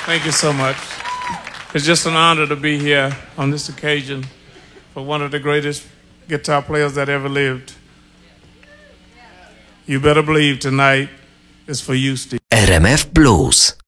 Thank you so much. It's just an honor to be here on this occasion for one of the greatest guitar players that ever lived. You better believe tonight is for you, Steve. RMF Blues.